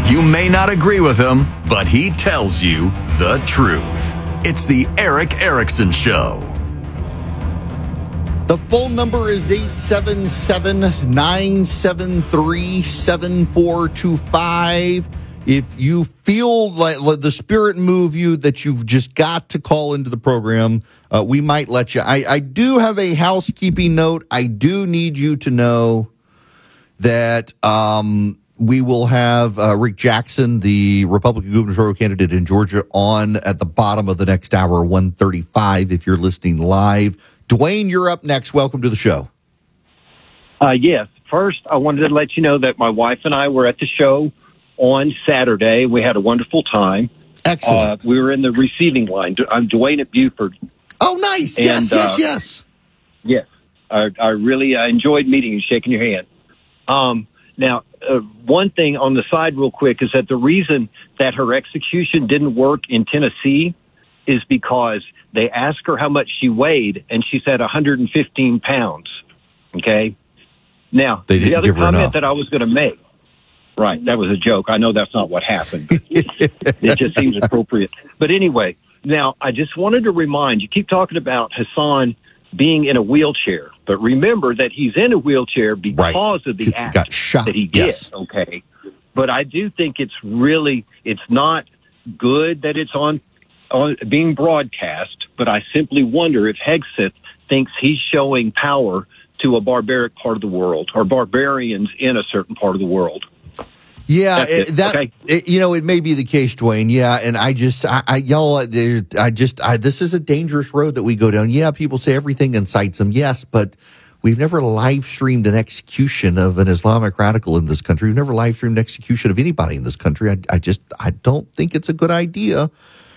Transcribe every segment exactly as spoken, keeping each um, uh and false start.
You may not agree with him, but he tells you the truth. It's the Erick Erickson Show. The phone number is eight seven seven, nine seven three, seven four two five. If you feel like the spirit move you that you've just got to call into the program, uh, we might let you. I, I do have a housekeeping note. I do need you to know that um, we will have uh, Rick Jackson, the Republican gubernatorial candidate in Georgia, on at the bottom of the next hour, one thirty-five, if you're listening live. Dwayne, you're up next. Welcome to the show. Uh, yes. First, I wanted to let you know that my wife and I were at the show on Saturday. We had a wonderful time. Excellent. Uh, we were in the receiving line. I'm Dwayne at Buford. Oh, nice. And, yes, yes, uh, yes. Yes. I, I really uh, enjoyed meeting you, shaking your hand. Um, now, uh, one thing on the side real quick is that the reason that her execution didn't work in Tennessee is because they asked her how much she weighed, and she said one hundred fifteen pounds. Okay? Now, they didn't the other give her comment enough. that I was going to make, right, that was a joke. I know that's not what happened, but it just seems appropriate. But anyway, now, I just wanted to remind you, keep talking about Hassan being in a wheelchair, but remember that he's in a wheelchair because right. of the He act got shot. that he did, yes. okay? But I do think it's really, it's not good that it's on, on being broadcast, but I simply wonder if Hegseth thinks he's showing power to a barbaric part of the world, or barbarians in a certain part of the world. Yeah, That's it, it. that Okay. it, you know, it may be the case, Dwayne. Yeah, and I just, I, I y'all, I just, I, this is a dangerous road that we go down. Yeah, people say everything incites them. Yes, but we've never live streamed an execution of an Islamic radical in this country. We've never live streamed an execution of anybody in this country. I, I just, I don't think it's a good idea.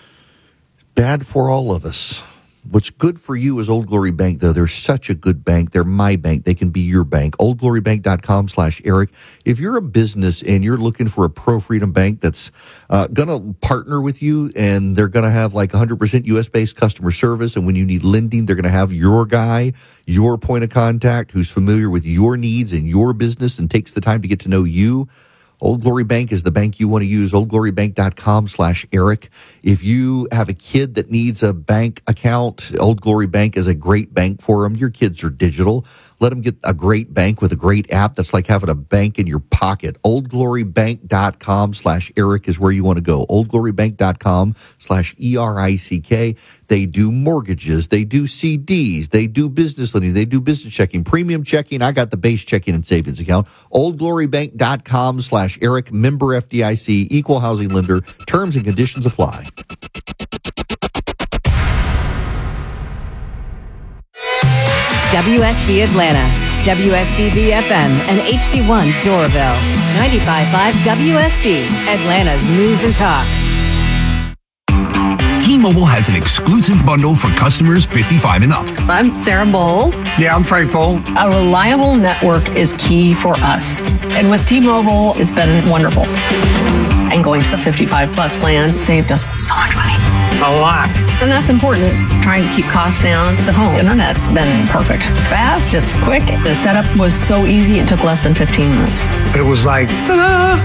Bad for all of us. What's good for you is Old Glory Bank, though. They're such a good bank. They're my bank. They can be your bank. oldglorybank.com slash Eric. If you're a business and you're looking for a pro-freedom bank that's uh, going to partner with you, and they're going to have like one hundred percent U S-based customer service, and when you need lending, they're going to have your guy, your point of contact, who's familiar with your needs and your business and takes the time to get to know you, Old Glory Bank is the bank you want to use. oldglorybank.com slash Eric. If you have a kid that needs a bank account, Old Glory Bank is a great bank for them. Your kids are digital. Let them get a great bank with a great app that's like having a bank in your pocket. oldglorybank.com slash Eric is where you want to go. oldglorybank.com slash E R I C K. They do mortgages. They do C Ds. They do business lending. They do business checking, premium checking. I got the base checking and savings account. oldglorybank.com slash Eric, member F D I C, equal housing lender. Terms and conditions apply. W S B Atlanta, W S B B F M, and H D one Doraville. ninety-five point five W S B, Atlanta's news and talk. T-Mobile has an exclusive bundle for customers fifty-five and up. I'm Sarah Bowl. Yeah, I'm Frank Bowl. A reliable network is key for us. And with T-Mobile, it's been wonderful. And going to the fifty-five plus plan saved us so much money. A lot. And that's important. Trying to keep costs down. The home internet's been perfect. It's fast, it's quick. The setup was so easy, it took less than fifteen minutes. It was like, ta-da!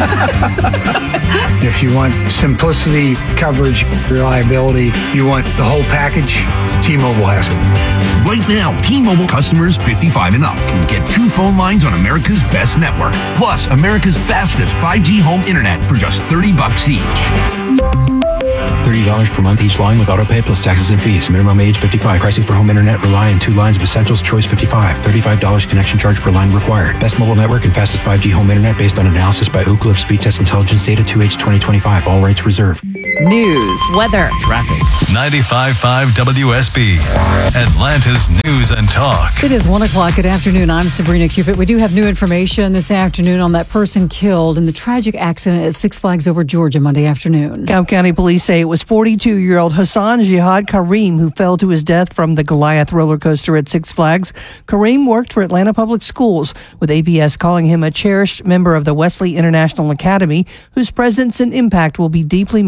If you want simplicity, coverage, reliability, you want the whole package, T-Mobile has it. Right now, T-Mobile customers fifty-five and up can get two phone lines on America's best network, plus America's fastest five G home internet for just thirty bucks each. thirty dollars per month each line with autopay plus taxes and fees. Minimum age fifty-five. Pricing for home internet rely on two lines of essentials. Choice fifty-five. thirty-five dollars connection charge per line required. Best mobile network and fastest five G home internet based on analysis by Ookla of Speed Test Intelligence data two H twenty twenty-five. All rights reserved. News, weather, Traffic. ninety-five point five W S B, Atlanta's news and talk. It is one o'clock. Good afternoon. I'm Sabrina Cupid. We do have new information this afternoon on that person killed in the tragic accident at Six Flags Over Georgia Monday afternoon. Cobb County police say it was forty-two-year-old Hassan Jihad Kareem who fell to his death from the Goliath roller coaster at Six Flags. Kareem worked for Atlanta Public Schools, with A B S calling him a cherished member of the Wesley International Academy, whose presence and impact will be deeply missed by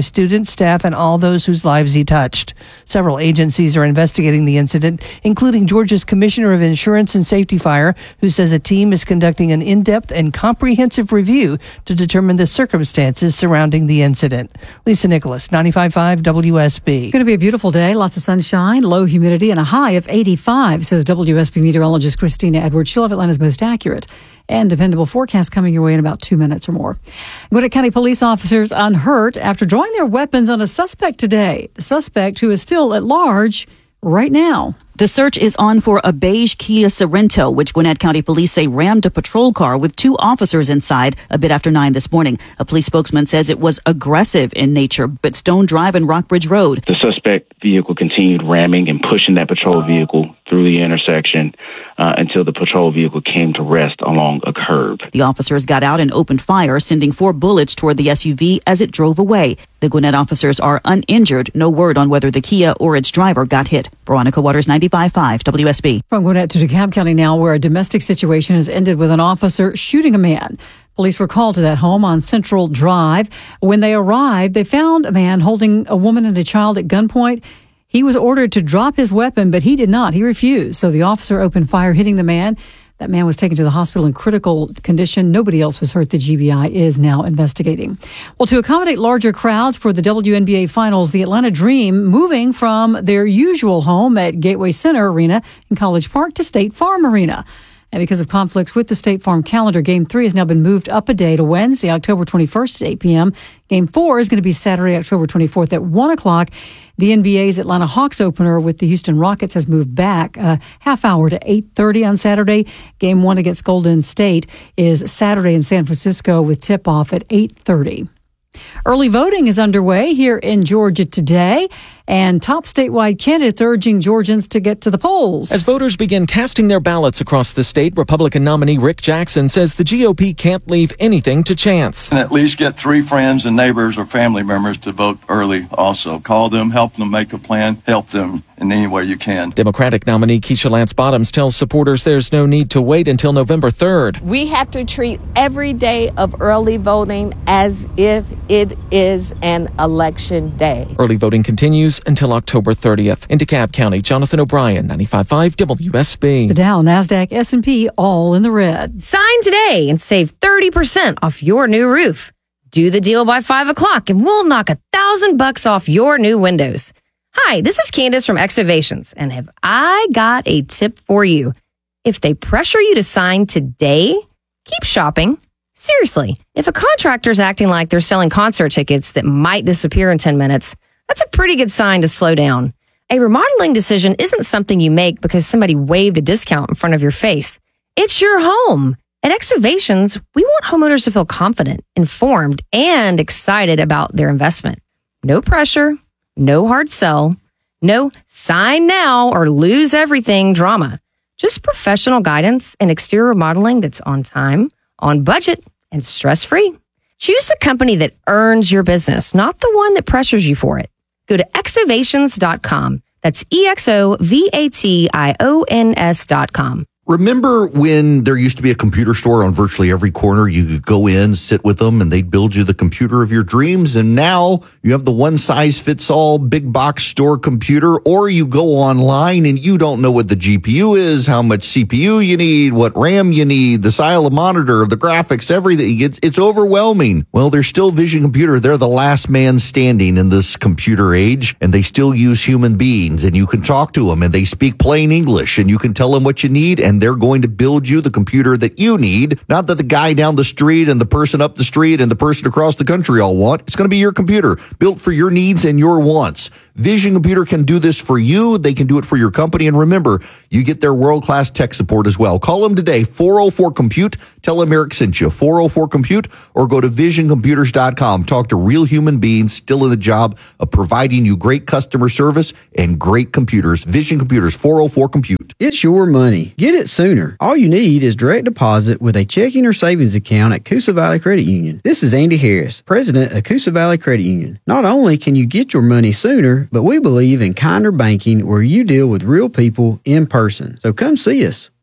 students, staff, and all those whose lives he touched. Several agencies are investigating the incident, including Georgia's Commissioner of Insurance and Safety Fire, who says a team is conducting an in-depth and comprehensive review to determine the circumstances surrounding the incident. Lisa Nicholas, ninety-five point five W S B. It's going to be a beautiful day, lots of sunshine, low humidity, and a high of eighty-five, says W S B meteorologist Christina Edwards. She'll have Atlanta's most accurate and dependable forecast coming your way in about two minutes or more. Gwinnett County police officers unhurt after drawing their weapons on a suspect today. The suspect, who is still at large right now. The search is on for a beige Kia Sorento, which Gwinnett County police say rammed a patrol car with two officers inside a bit after nine this morning. A police spokesman says it was aggressive in nature, but Stone Drive and Rockbridge Road. The suspect vehicle continued ramming and pushing that patrol vehicle through the intersection uh, until the patrol vehicle came to rest along a curb. The officers got out and opened fire, sending four bullets toward the S U V as it drove away. The Gwinnett officers are uninjured. No word on whether the Kia or its driver got hit. Veronica Waters, ninety-five point five W S B. From Gwinnett to DeKalb County now, where a domestic situation has ended with an officer shooting a man. Police were called to that home on Central Drive. When they arrived, they found a man holding a woman and a child at gunpoint. He was ordered to drop his weapon, but he did not. He refused. So the officer opened fire, hitting the man. That man was taken to the hospital in critical condition. Nobody else was hurt. The G B I is now investigating. Well, to accommodate larger crowds for the W N B A Finals, the Atlanta Dream moving from their usual home at Gateway Center Arena in College Park to State Farm Arena. And because of conflicts with the State Farm calendar, Game three has now been moved up a day to Wednesday, October twenty-first at eight p.m. Game four is going to be Saturday, October twenty-fourth at one o'clock. The N B A's Atlanta Hawks opener with the Houston Rockets has moved back a half hour to eight thirty on Saturday. Game one against Golden State is Saturday in San Francisco with tip-off at eight thirty. Early voting is underway here in Georgia today, and top statewide candidates urging Georgians to get to the polls. As voters begin casting their ballots across the state, Republican nominee Rick Jackson says the G O P can't leave anything to chance. And at least get three friends and neighbors or family members to vote early also. Call them, help them make a plan, help them in any way you can. Democratic nominee Keisha Lance Bottoms tells supporters there's no need to wait until November third. We have to treat every day of early voting as if it is an election day. Early voting continues until October thirtieth. In DeKalb County, Jonathan O'Brien, ninety-five point five W S B. The Dow, NASDAQ, S and P all in the red. Sign today and save thirty percent off your new roof. Do the deal by five o'clock and we'll knock a thousand bucks off your new windows. Hi, this is Candace from Excavations, and have I got a tip for you. If they pressure you to sign today, keep shopping. Seriously, if a contractor's acting like they're selling concert tickets that might disappear in ten minutes, that's a pretty good sign to slow down. A remodeling decision isn't something you make because somebody waved a discount in front of your face. It's your home. At Excavations, we want homeowners to feel confident, informed, and excited about their investment. No pressure. No hard sell, no sign now or lose everything drama. Just professional guidance and exterior remodeling that's on time, on budget, and stress-free. Choose the company that earns your business, not the one that pressures you for it. Go to excavations dot com. That's E X O V A T I O N S dot com. Remember when there used to be a computer store on virtually every corner? You could go in, sit with them, and they'd build you the computer of your dreams. And now you have the one-size-fits-all big box store computer, or you go online and you don't know what the G P U is, how much C P U you need, what RAM you need, the style of monitor, the graphics, everything. It's, it's overwhelming. Well, there's still Vision Computer. They're the last man standing in this computer age, and they still use human beings, and you can talk to them, and they speak plain English, and you can tell them what you need, and they're going to build you the computer that you need, not that the guy down the street and the person up the street and the person across the country all want. It's going to be your computer, built for your needs and your wants. Vision Computer can do this for you. They can do it for your company. And remember, you get their world-class tech support as well. Call them today, four oh four compute. Tell them Eric sent you, four oh four compute, or go to vision computers dot com. Talk to real human beings still in the job of providing you great customer service and great computers. Vision Computers, four oh four compute. It's your money. Get it sooner. All you need is direct deposit with a checking or savings account at Coosa Valley Credit Union. This is Andy Harris, president of Coosa Valley Credit Union. Not only can you get your money sooner, but we believe in kinder banking where you deal with real people in person. So come see us.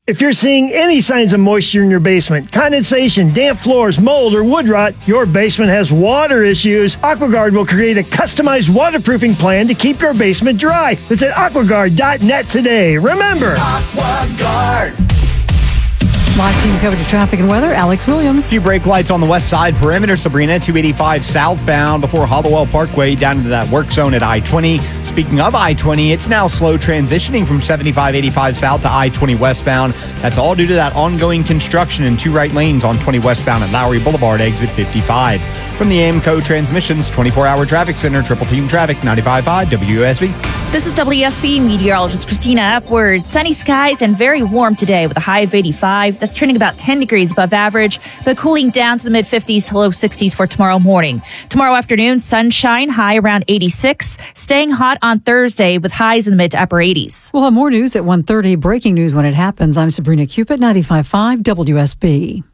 If you're seeing any signs of moisture in your basement, condensation, damp floors, mold, or wood rot, your basement has water issues, AquaGuard will create a customized waterproofing plan to keep your basement dry. Visit aquaguard dot net today. Remember, AquaGuard. Live team coverage of traffic and weather, Alex Williams. Few brake lights on the west side perimeter, Sabrina, two eighty-five southbound before Hollowell Parkway down into that work zone at I twenty. Speaking of I twenty, it's now slow transitioning from seventy-five eighty-five south to I twenty westbound. That's all due to that ongoing construction in two right lanes on twenty westbound at Lowry Boulevard, exit fifty-five. From the AMCO Transmissions twenty-four hour Traffic Center, Triple Team Traffic, ninety-five point five W S B. This is W S B meteorologist Christina Upward. Sunny skies and very warm today with a high of eighty-five. That's trending about ten degrees above average, but cooling down to the mid fifties to low sixties for tomorrow morning. Tomorrow afternoon, sunshine, high around eighty-six. Staying hot on Thursday with highs in the mid to upper eighties. We'll have more news at one thirty. Breaking news when it happens. I'm Sabrina Cupid, ninety-five point five W S B.